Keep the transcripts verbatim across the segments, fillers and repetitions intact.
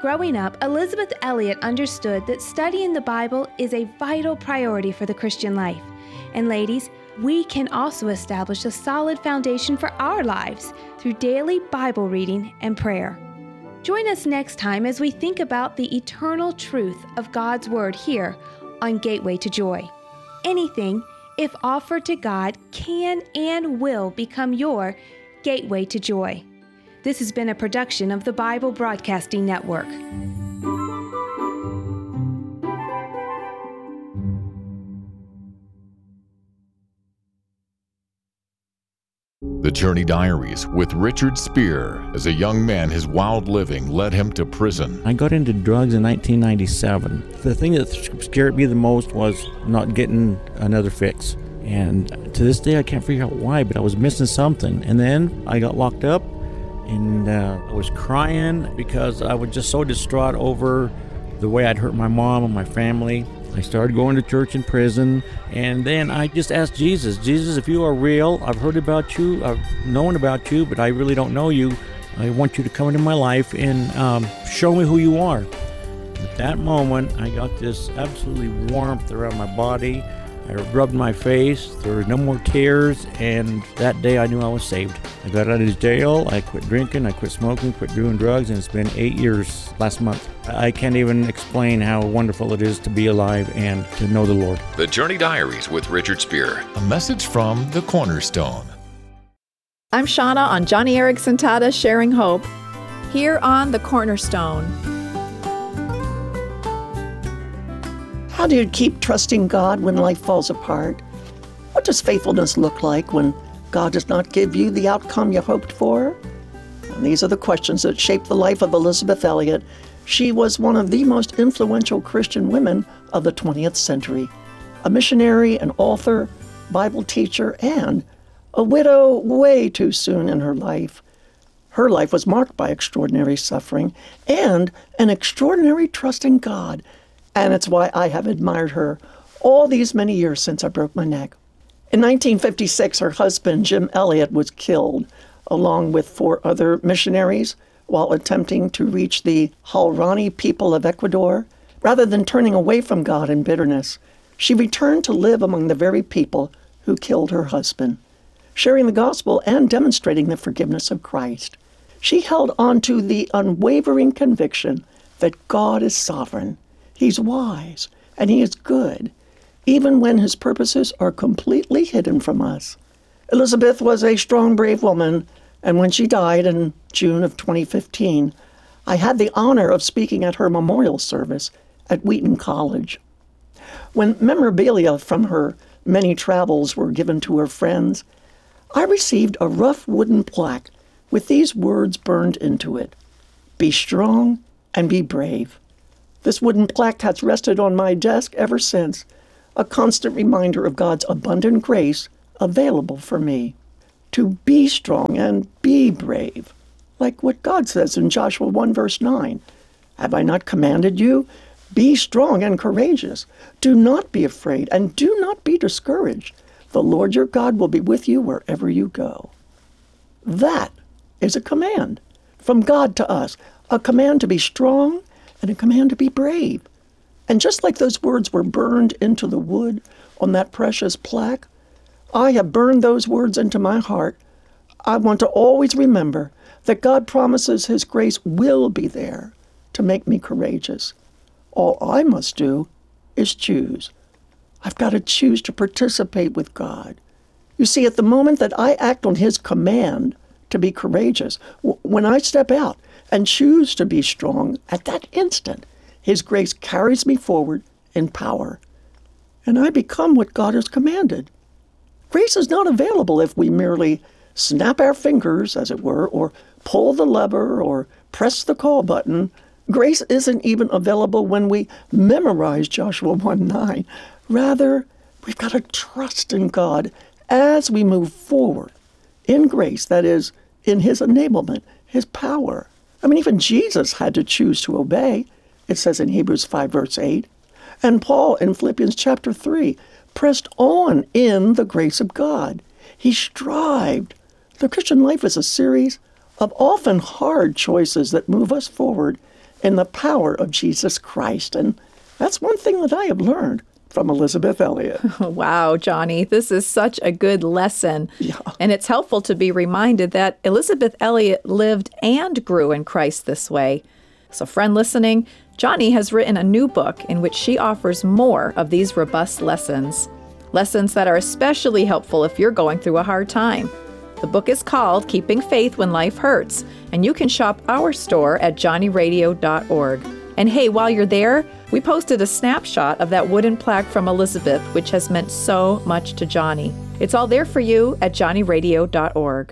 Growing up, Elisabeth Elliot understood that studying the Bible is a vital priority for the Christian life. And ladies, we can also establish a solid foundation for our lives through daily Bible reading and prayer. Join us next time as we think about the eternal truth of God's Word here on Gateway to Joy. Anything, if offered to God, can and will become your gateway to joy. This has been a production of the Bible Broadcasting Network. The Journey Diaries with Richard Spear. As a young man, his wild living led him to prison. I got into drugs in nineteen ninety-seven. The thing that scared me the most was not getting another fix. And to this day, I can't figure out why, but I was missing something. And then I got locked up, and uh, I was crying because I was just so distraught over the way I'd hurt my mom and my family. I started going to church in prison, and then I just asked Jesus, Jesus, if you are real, I've heard about you, I've known about you, but I really don't know you. I want you to come into my life and um, show me who you are. At that moment, I got this absolutely warmth around my body. I rubbed my face, there were no more tears, and that day I knew I was saved. I got out of jail, I quit drinking, I quit smoking, quit doing drugs, and it's been eight years last month. I can't even explain how wonderful it is to be alive and to know the Lord. The Journey Diaries with Richard Spear. A message from the Cornerstone. I'm Shauna on Johnny Erickson Tata Sharing Hope, here on the Cornerstone. How do you keep trusting God when life falls apart? What does faithfulness look like when God does not give you the outcome you hoped for? And these are the questions that shaped the life of Elisabeth Elliot. She was one of the most influential Christian women of the twentieth century, a missionary, an author, Bible teacher, and a widow way too soon in her life. Her life was marked by extraordinary suffering and an extraordinary trust in God. And it's why I have admired her all these many years since I broke my neck. In nineteen fifty-six, her husband, Jim Elliot, was killed, along with four other missionaries, while attempting to reach the Huaorani people of Ecuador. Rather than turning away from God in bitterness, she returned to live among the very people who killed her husband, sharing the gospel and demonstrating the forgiveness of Christ. She held on to the unwavering conviction that God is sovereign. He's wise, and he is good, even when his purposes are completely hidden from us. Elisabeth was a strong, brave woman, and when she died in June of twenty fifteen, I had the honor of speaking at her memorial service at Wheaton College. When memorabilia from her many travels were given to her friends, I received a rough wooden plaque with these words burned into it: "Be strong and be brave." This wooden plaque has rested on my desk ever since, a constant reminder of God's abundant grace available for me. To be strong and be brave, like what God says in Joshua one verse nine. Have I not commanded you? Be strong and courageous. Do not be afraid and do not be discouraged. The Lord your God will be with you wherever you go. That is a command from God to us, a command to be strong and a command to be brave. And just like those words were burned into the wood on that precious plaque, I have burned those words into my heart. I want to always remember that God promises his grace will be there to make me courageous. All I must do is choose. I've got to choose to participate with God. You see, at the moment that I act on his command to be courageous, w- when I step out and choose to be strong, at that instant, his grace carries me forward in power, and I become what God has commanded. Grace is not available if we merely snap our fingers, as it were, or pull the lever, or press the call button. Grace isn't even available when we memorize Joshua one nine. Rather, we've got to trust in God as we move forward in grace, that is, in his enablement, his power. I mean, even Jesus had to choose to obey. It says in Hebrews five, verse eight. And Paul in Philippians chapter three pressed on in the grace of God. He strived. The Christian life is a series of often hard choices that move us forward in the power of Jesus Christ. And that's one thing that I have learned from Elisabeth Elliot. Wow, Johnny, this is such a good lesson. Yeah. And it's helpful to be reminded that Elisabeth Elliot lived and grew in Christ this way. So, friend listening, Johnny has written a new book in which she offers more of these robust lessons. Lessons that are especially helpful if you're going through a hard time. The book is called Keeping Faith When Life Hurts, and you can shop our store at johnny radio dot org. And hey, while you're there, we posted a snapshot of that wooden plaque from Elisabeth, which has meant so much to Johnny. It's all there for you at johnny radio dot org.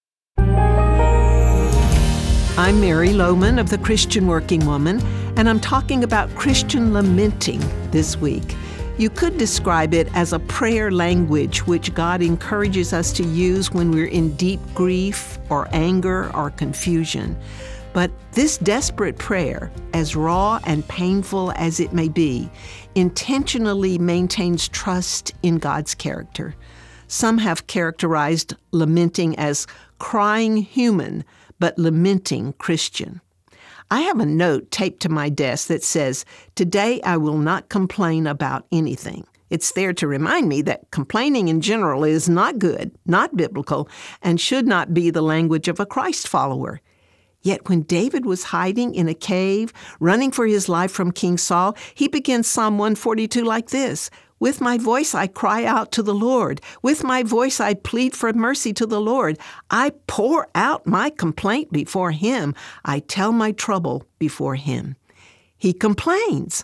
I'm Mary Lohman of the Christian Working Woman, and I'm talking about Christian lamenting this week. You could describe it as a prayer language which God encourages us to use when we're in deep grief or anger or confusion. But this desperate prayer, as raw and painful as it may be, intentionally maintains trust in God's character. Some have characterized lamenting as crying human, but lamenting Christian. I have a note taped to my desk that says, "Today I will not complain about anything." It's there to remind me that complaining in general is not good, not biblical, and should not be the language of a Christ follower. Yet when David was hiding in a cave, running for his life from King Saul, he begins Psalm one forty-two like this: "With my voice I cry out to the Lord. With my voice I plead for mercy to the Lord. I pour out my complaint before him. I tell my trouble before him." He complains.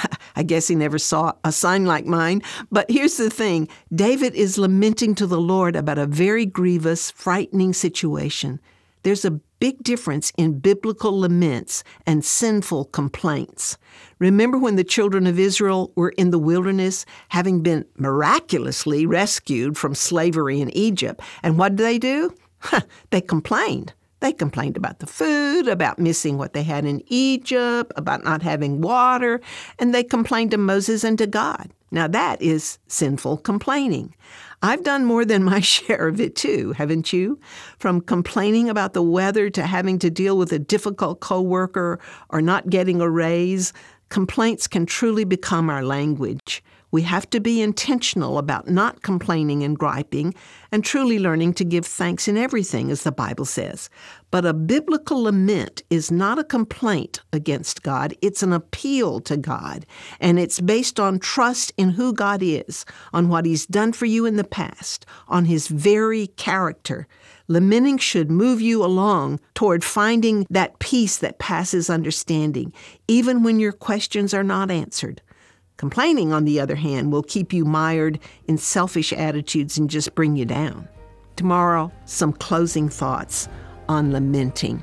I guess he never saw a sign like mine. But here's the thing. David is lamenting to the Lord about a very grievous, frightening situation. There's a big difference in biblical laments and sinful complaints. Remember when the children of Israel were in the wilderness, having been miraculously rescued from slavery in Egypt, and what did they do? Huh, they complained. They complained about the food, about missing what they had in Egypt, about not having water, and they complained to Moses and to God. Now that is sinful complaining. I've done more than my share of it too, haven't you? From complaining about the weather to having to deal with a difficult coworker or not getting a raise, complaints can truly become our language. We have to be intentional about not complaining and griping and truly learning to give thanks in everything, as the Bible says. But a biblical lament is not a complaint against God. It's an appeal to God, and it's based on trust in who God is, on what He's done for you in the past, on His very character. Lamenting should move you along toward finding that peace that passes understanding, even when your questions are not answered. Complaining, on the other hand, will keep you mired in selfish attitudes and just bring you down. Tomorrow, some closing thoughts on lamenting.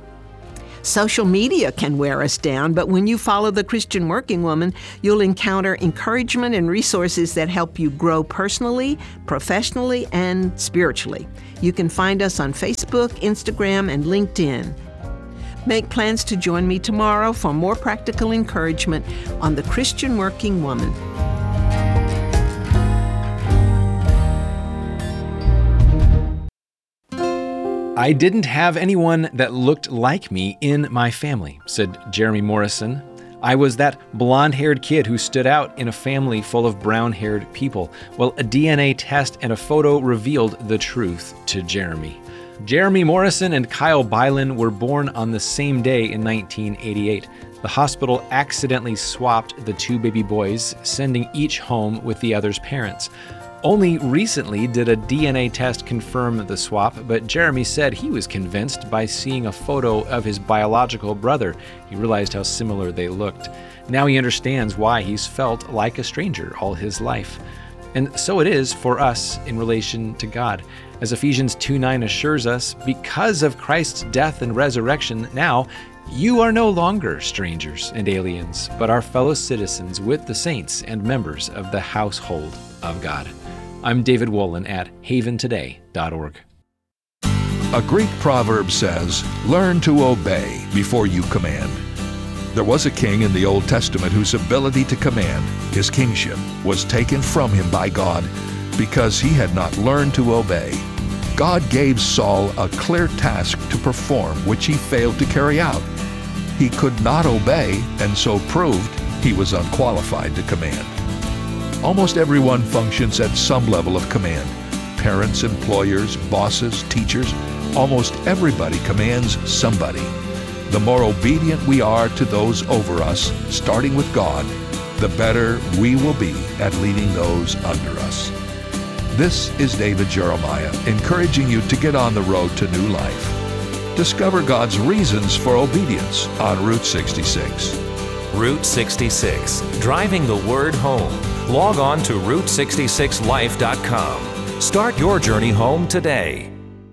Social media can wear us down, but when you follow the Christian Working Woman, you'll encounter encouragement and resources that help you grow personally, professionally, and spiritually. You can find us on Facebook, Instagram, and LinkedIn. Make plans to join me tomorrow for more practical encouragement on the Christian Working Woman. "I didn't have anyone that looked like me in my family," said Jeremy Morrison. "I was that blonde-haired kid who stood out in a family full of brown-haired people." Well, a D N A test and a photo revealed the truth to Jeremy. Jeremy Morrison and Kyle Byland were born on the same day in nineteen eighty-eight. The hospital accidentally swapped the two baby boys, sending each home with the other's parents. Only recently did a D N A test confirm the swap, but Jeremy said he was convinced by seeing a photo of his biological brother. He realized how similar they looked. Now he understands why he's felt like a stranger all his life. And so it is for us in relation to God. As Ephesians two nine assures us, because of Christ's death and resurrection, now you are no longer strangers and aliens, but are fellow citizens with the saints and members of the household of God. I'm David Wolin at haven today dot org. A Greek proverb says, "Learn to obey before you command." There was a king in the Old Testament whose ability to command, his kingship, was taken from him by God because he had not learned to obey. God gave Saul a clear task to perform, which he failed to carry out. he could not obey and so proved he was unqualified to command. Almost everyone functions at some level of command. Parents, employers, bosses, teachers, almost everybody commands somebody. The more obedient we are to those over us, starting with God, the better we will be at leading those under us. This is David Jeremiah, encouraging you to get on the road to new life. Discover God's reasons for obedience on Route sixty-six. Route sixty-six, driving the word home. Log on to route sixty-six life dot com. Start your journey home today.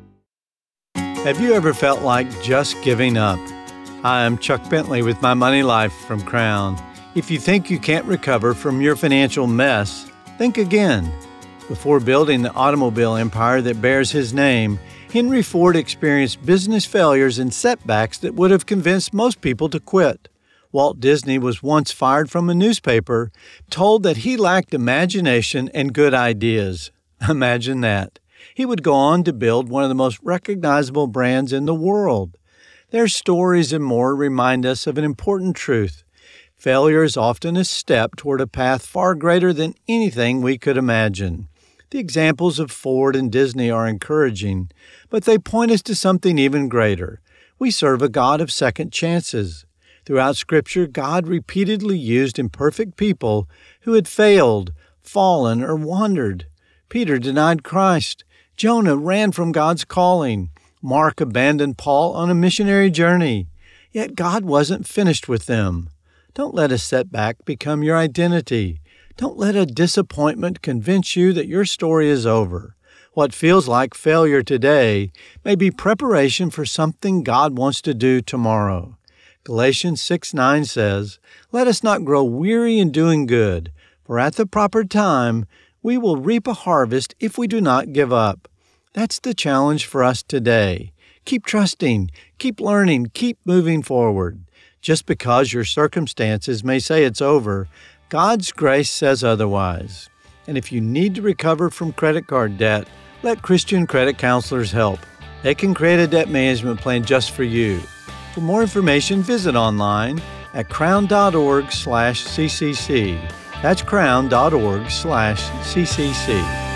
Have you ever felt like just giving up? Hi, I'm Chuck Bentley with My Money Life from Crown. If you think you can't recover from your financial mess, think again. Before building the automobile empire that bears his name, Henry Ford experienced business failures and setbacks that would have convinced most people to quit. Walt Disney was once fired from a newspaper, told that he lacked imagination and good ideas. Imagine that. He would go on to build one of the most recognizable brands in the world. Their stories and more remind us of an important truth. Failure is often a step toward a path far greater than anything we could imagine. The examples of Ford and Disney are encouraging, but they point us to something even greater. We serve a God of second chances. Throughout Scripture, God repeatedly used imperfect people who had failed, fallen, or wandered. Peter denied Christ. Jonah ran from God's calling. Mark abandoned Paul on a missionary journey. Yet God wasn't finished with them. Don't let a setback become your identity. Don't let a disappointment convince you that your story is over. What feels like failure today may be preparation for something God wants to do tomorrow. Galatians six nine says, "Let us not grow weary in doing good, for at the proper time we will reap a harvest if we do not give up." That's the challenge for us today. Keep trusting, keep learning, keep moving forward. Just because your circumstances may say it's over, God's grace says otherwise. And if you need to recover from credit card debt, let Christian credit counselors help. They can create a debt management plan just for you. For more information, visit online at crown.org slash ccc. That's crown.org slash ccc.